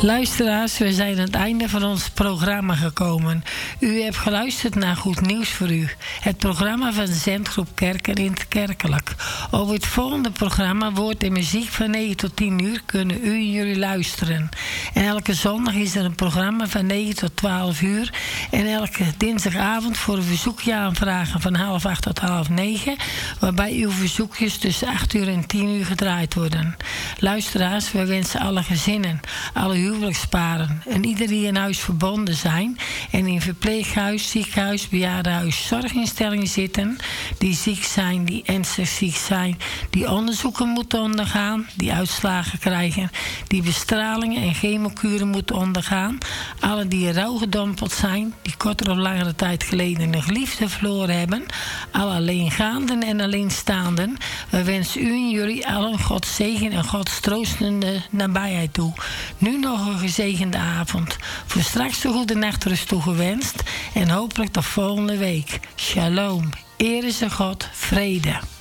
Luisteraars, we zijn aan het einde van ons programma gekomen. U hebt geluisterd naar Goed Nieuws voor U. Het programma van de Zendgroep Kerken in het Kerkelijk. Over het volgende programma Woord en Muziek van 9 tot 10 uur kunnen u en jullie luisteren. En elke zondag is er een programma van 9 tot 12 uur. En elke dinsdagavond voor een verzoekje aanvragen van 7:30 tot 8:30. Waarbij uw verzoekjes tussen 8 uur en 10 uur gedraaid worden. Luisteraars, we wensen alle gezinnen, alle huwelijksparen en ieder die in huis verbonden zijn en in verpleeghuis, ziekenhuis, bejaardenhuis, zorginstellingen zitten, die ziek zijn, die ernstig ziek zijn, die onderzoeken moeten ondergaan, die uitslagen krijgen, die bestralingen en chemokuren moeten ondergaan, alle die rouwgedompeld zijn, die korter of langere tijd geleden een geliefde verloren hebben, alle alleengaanden en alleenstaanden. We wensen u en jullie allen Gods zegen en Gods troostende nabijheid toe. Nu nog een gezegende avond. Voor straks de goede nachtrust toegewenst. En hopelijk tot volgende week. Shalom. Eer is de God. Vrede.